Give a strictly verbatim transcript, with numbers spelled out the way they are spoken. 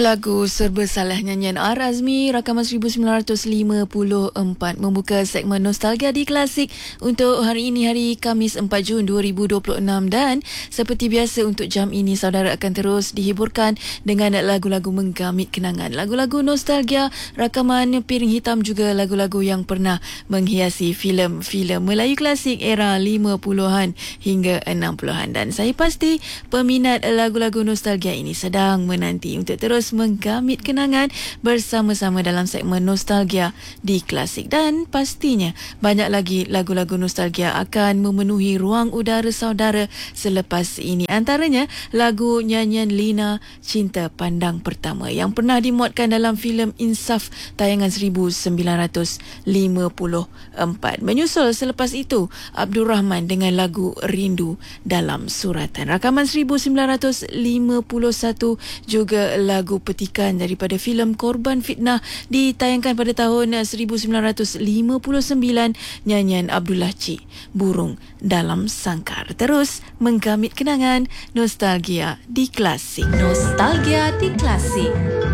Lagu Serba Salah nyanyian R. Azmi rakaman seribu sembilan ratus lima puluh empat membuka segmen Nostalgia di Klasik untuk hari ini, hari Khamis empat Jun dua ribu dua puluh enam, dan seperti biasa untuk jam ini saudara akan terus dihiburkan dengan lagu-lagu menggamit kenangan, lagu-lagu nostalgia, rakaman piring hitam, juga lagu-lagu yang pernah menghiasi filem-filem Melayu klasik era lima puluhan hingga enam puluhan. Dan saya pasti peminat lagu-lagu nostalgia ini sedang menanti untuk terus menggamit kenangan bersama-sama dalam segmen Nostalgia di Klasik. Dan pastinya banyak lagi lagu-lagu nostalgia akan memenuhi ruang udara saudara selepas ini. Antaranya lagu nyanyian Lina, Cinta Pandang Pertama, yang pernah dimuatkan dalam filem Insaf tayangan seribu sembilan ratus lima puluh empat. Menyusul selepas itu Abdul Rahman dengan lagu Rindu Dalam Suratan, rakaman seribu sembilan ratus lima puluh satu. Juga lagu Petikan daripada filem Korban Fitnah ditayangkan pada tahun seribu sembilan ratus lima puluh sembilan, nyanyian Abdullah Cik, Burung Dalam Sangkar. Terus menggamit kenangan nostalgia di Klasik. Nostalgia di Klasik.